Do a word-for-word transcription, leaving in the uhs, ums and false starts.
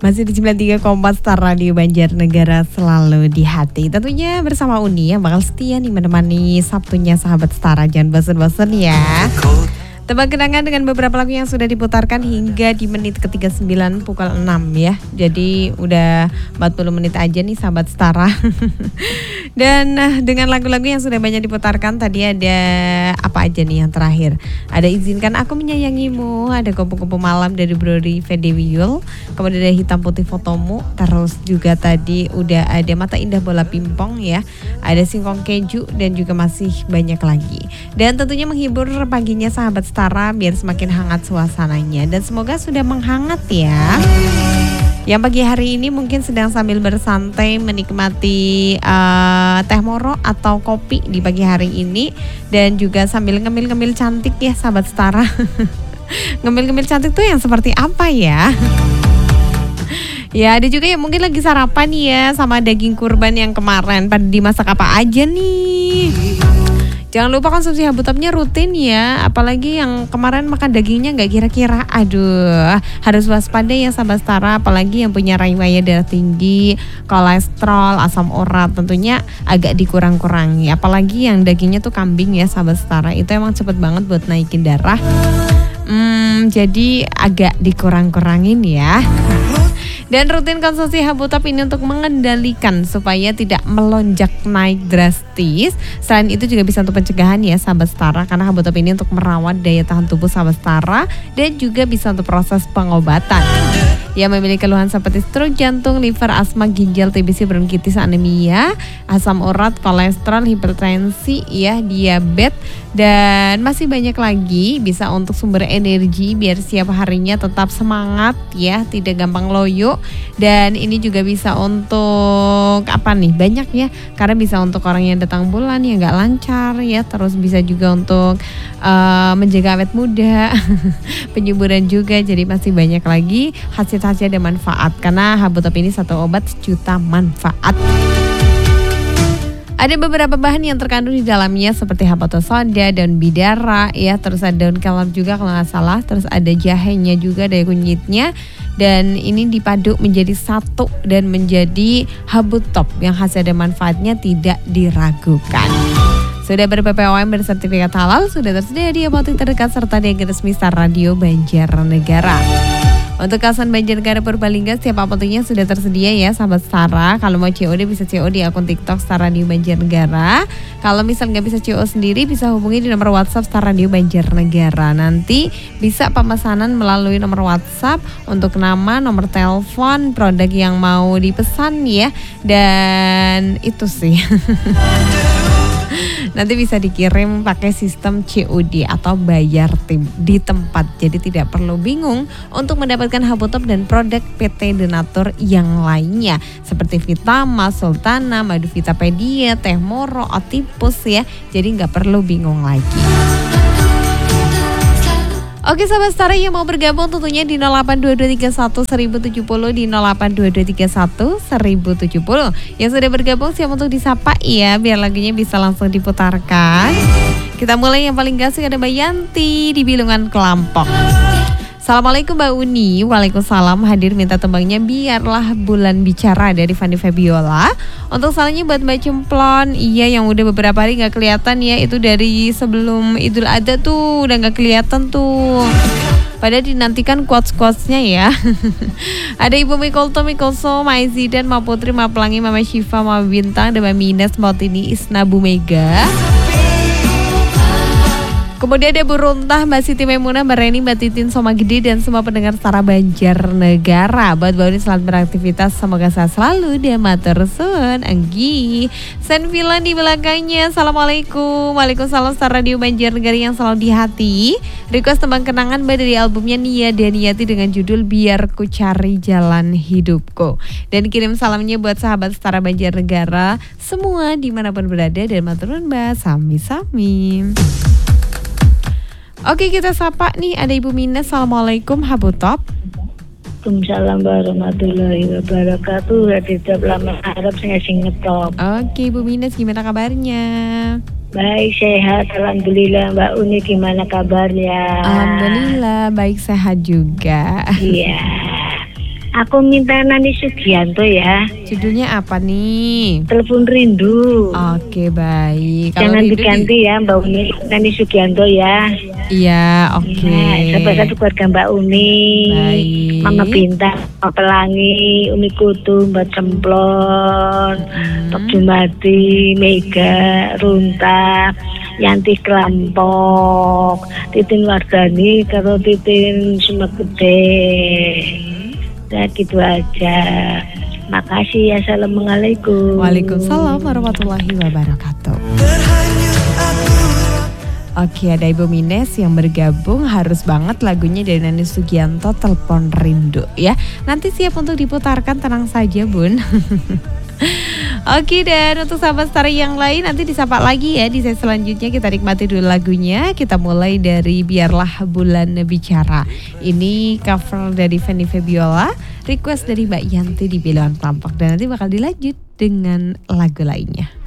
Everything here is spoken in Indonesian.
Masih di sembilan puluh tiga koma empat Star Radio Banjarnegara, selalu di hati. Tentunya bersama Uni yang bakal setia nih menemani Sabtunya sahabat Setara. Jangan bosan-bosan ya. Tebak kenangan dengan beberapa lagu yang sudah diputarkan hingga di menit ke tiga puluh sembilan pukul enam ya. Jadi udah empat puluh menit aja nih sahabat Setara. Dan nah, dengan lagu-lagu yang sudah banyak diputarkan, tadi ada apa aja nih yang terakhir? Ada Izinkan Aku Menyayangimu, ada Kupu-Kupu Malam dari Brody Fedewiul, kemudian ada Hitam Putih Fotomu, terus juga tadi udah ada Mata Indah Bola Pimpong ya, ada Singkong Keju, dan juga masih banyak lagi. Dan tentunya menghibur paginya sahabat Setara biar semakin hangat suasananya, dan semoga sudah menghangat ya. Yang pagi hari ini mungkin sedang sambil bersantai menikmati uh, teh moro atau kopi di pagi hari ini, dan juga sambil ngemil-ngemil cantik ya sahabat Setara. Ngemil-ngemil cantik tuh yang seperti apa ya? Ya ada juga yang mungkin lagi sarapan ya sama daging kurban yang kemarin. Pada dimasak apa aja nih? Jangan lupa konsumsi habutopnya rutin ya. Apalagi yang kemarin makan dagingnya gak kira-kira. Aduh, harus waspada ya sahabat Setara. Apalagi yang punya riwayat darah tinggi, kolesterol, asam urat, tentunya agak dikurang-kurangi. Apalagi yang dagingnya tuh kambing ya sahabat Setara. Itu emang cepet banget buat naikin darah. Hmm, jadi agak dikurang-kurangin ya. Dan rutin konsumsi habutop ini untuk mengendalikan supaya tidak melonjak naik drastis. Selain itu juga bisa untuk pencegahan ya sahabat Setara, karena habutop ini untuk merawat daya tahan tubuh sahabat Setara, dan juga bisa untuk proses pengobatan. Yang memiliki keluhan seperti stroke, jantung, liver, asma, ginjal, T B C, bronkitis, anemia, asam urat, kolesterol, hipertensi, ya, diabetes, dan masih banyak lagi. Bisa untuk sumber energi biar setiap harinya tetap semangat ya, tidak gampang loyo. Dan ini juga bisa untuk apa nih, banyak ya, karena bisa untuk orang yang datang bulan yang gak lancar ya, terus bisa juga untuk uh, menjaga awet muda, penyuburan juga. Jadi masih banyak lagi hasil-hasil dan manfaat, karena habutop ini satu obat sejuta manfaat. Ada beberapa bahan yang terkandung di dalamnya seperti habatus soda, daun bidara ya, terus ada daun kelor juga kalau nggak salah, terus ada jahenya juga, ada kunyitnya, dan ini dipaduk menjadi satu dan menjadi habutop yang hasil dan manfaatnya tidak diragukan. Sudah ber-B P O M bersertifikat halal, sudah tersedia di apotek terdekat serta di agen resmi Star Radio Banjarnegara. Untuk kawasan Banjarnegara Purbalingga, setiap apoteknya sudah tersedia ya sahabat Setara. Kalau mau C O D bisa C O D di akun TikTok Star Radio Banjarnegara. Kalau misal nggak bisa C O sendiri, bisa hubungi di nomor WhatsApp Star Radio Banjarnegara. Nanti bisa pemesanan melalui nomor WhatsApp untuk nama, nomor telepon, produk yang mau dipesan ya. Dan itu sih. Nanti bisa dikirim pakai sistem C O D atau bayar tim di tempat. Jadi tidak perlu bingung untuk mendapatkan habutop dan produk P T Denatur yang lainnya seperti Vitama, Sultana, Madu Vitapedia, Teh Moro, Otipus ya. Jadi nggak perlu bingung lagi. Oke sahabat Setara yang mau bergabung tentunya di nol delapan dua dua tiga satu seribu tujuh puluh, di nol delapan dua dua tiga satu seribu tujuh puluh. Yang sudah bergabung siap untuk disapa ya, biar lagunya bisa langsung diputarkan. Kita mulai yang paling gasing, ada Mbak Yanti di Bilungan Kelampok. Assalamualaikum Mbak Uni. Waalaikumsalam, hadir minta tembangnya Biarlah Bulan Bicara dari Fanny Fabiola. Untuk salahnya buat Mbak Cemplon, iya yang udah beberapa hari gak kelihatan ya, itu dari sebelum Idul Adha tuh udah gak kelihatan tuh. Padahal dinantikan quotes-quotesnya ya. Ada Ibu Mikolto, Mikolso, Maizidan, Ma Putri, Ma Pelangi, Mama Syifa, Mama Bintang, dan Mbak Mines, Mautini, Isna, Bu Mega. Kemudian ada Bu Runtah, Mbak Siti Maimunah, Mbak Reni, Mbak Titin, Soma Gede, dan semua pendengar Setara Banjarnegara. Buat Mbak Uni selamat beraktivitas, semoga sehat selalu dan matur suwun. Anggi Senvila di belakangnya. Assalamualaikum. Waalaikumsalam, Star Radio Banjarnegara yang selalu di hati. Request tembang kenangan Mbak dari albumnya Nia dan Niyati dengan judul Biar Ku Cari Jalan Hidupku. Dan kirim salamnya buat sahabat Setara Banjarnegara semua dimanapun berada, dan matur nuwun Mbak. Sami-sami. Oke, kita sapa nih, ada Ibu Mines. Assalamualaikum, habutop. Waalaikumsalam warahmatullahi wabarakatuh. Raditya lama Arab saya sing ngetop. Oke, Ibu Mines, gimana kabarnya? Baik, sehat, alhamdulillah. Mbak Uni gimana kabarnya? Alhamdulillah, baik, sehat juga. Iya. Aku minta Nani Sugianto ya. Judulnya apa nih? Telepon Rindu. Oke, baik. Kalau Jangan Rindu diganti di... ya Mbak Uni, Nani Sugianto ya. Iya, oke. Ya, sampai satu keluarga Mbak Uni. Baik. Mama Bintang, Mama Pelangi, Umi Kutu, Mbak Cemplon, Hmm. Pak Jumadi, Mega, Runta, Yanti Kelampok, Titin Wardani, karo Titin Sumet Gede. Ya gitu aja. Makasih ya. Assalamualaikum. Waalaikumsalam warahmatullahi wabarakatuh. Oke, ada Ibu Mines yang bergabung, harus banget lagunya dari Nani Sugianto, Telepon Rindu ya. Nanti siap untuk diputarkan, tenang saja Bun. Oke, dan untuk sahabat Star yang lain nanti disapa lagi ya di sesi selanjutnya. Kita nikmati dulu lagunya. Kita mulai dari Biarlah Bulan Bicara. Ini cover dari Fanny Fabiola, request dari Mbak Yanti di Biluan Perampok, dan nanti bakal dilanjut dengan lagu lainnya.